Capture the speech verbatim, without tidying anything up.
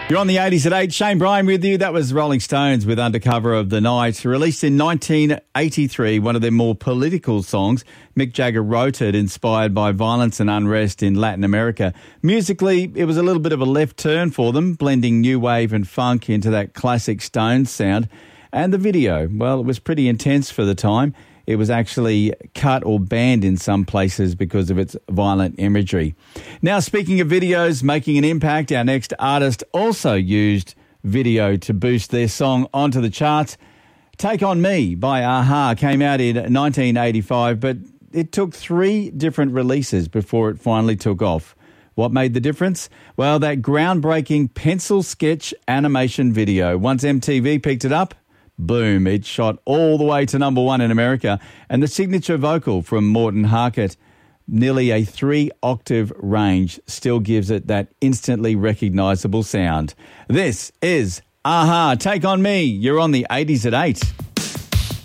You're on the eighties at eight. Shane Bryan with you. That was Rolling Stones with Undercover of the Night. Released in nineteen eighty-three, one of their more political songs. Mick Jagger wrote it, inspired by violence and unrest in Latin America. Musically, it was a little bit of a left turn for them, blending new wave and funk into that classic Stones sound. And the video, well, it was pretty intense for the time. It was actually cut or banned in some places because of its violent imagery. Now, speaking of videos making an impact, our next artist also used video to boost their song onto the charts. Take On Me by a-ha came out in nineteen eighty-five, but it took three different releases before it finally took off. What made the difference? Well, that groundbreaking pencil sketch animation video. Once M T V picked it up, boom, it shot all the way to number one in America. And the signature vocal from Morten Harket, nearly a three-octave range, still gives it that instantly recognisable sound. This is a-ha, Take On Me. You're on the eighties at eight.